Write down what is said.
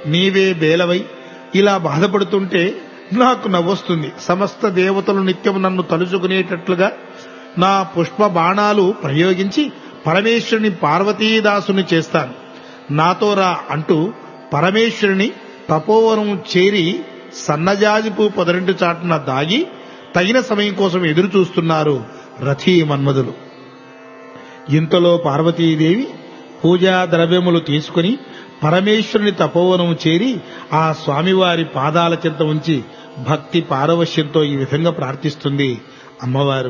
నీవే బేలవై ఇలా బాధపడుతుంటే నాకు నవ్వొస్తుంది. సమస్త దేవతలు నిత్యం నన్ను తలుచుకునేటట్లుగా నా పుష్ప బాణాలు ప్రయోగించి పరమేశ్వరుని పార్వతీదాసుని చేస్తాను, నాతో రా అంటూ పరమేశ్వరుని తపోవనం చేరి సన్నజాజిపు పొదరింటి చాటున దాగి తగిన సమయం కోసం ఎదురు చూస్తున్నారు రథీ మన్మధులు. ఇంతలో పార్వతీదేవి పూజా ద్రవ్యములు తీసుకుని పరమేశ్వరుని తపోవనం చేరి ఆ స్వామివారి పాదాల చెంత ఉంచి భక్తి పారవశ్యంతో ఈ విధంగా ప్రార్థిస్తుంది అమ్మవారు.